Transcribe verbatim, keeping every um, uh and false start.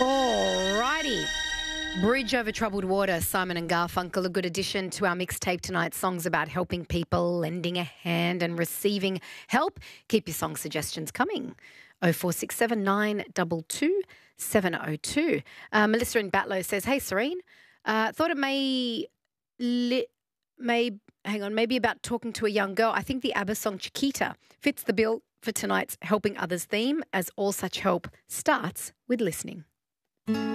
All righty. Bridge Over Troubled Water, Simon and Garfunkel, a good addition to our mixtape tonight. Songs about helping people, lending a hand and receiving help. Keep your song suggestions coming. oh four six seven nine two two seven oh two. Uh, Melissa in Batlow says, hey, Serene, uh, thought it may, li- may, hang on, maybe about talking to a young girl. I think the ABBA song Chiquita fits the bill for tonight's Helping Others theme, as all such help starts with listening.